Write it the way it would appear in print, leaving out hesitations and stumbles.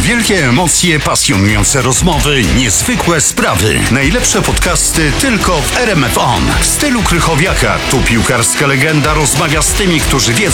Wielkie emocje, pasjonujące rozmowy, niezwykłe sprawy. Najlepsze podcasty tylko w RMF On. W stylu Krychowiaka. Tu piłkarska legenda rozmawia z tymi, którzy wiedzą,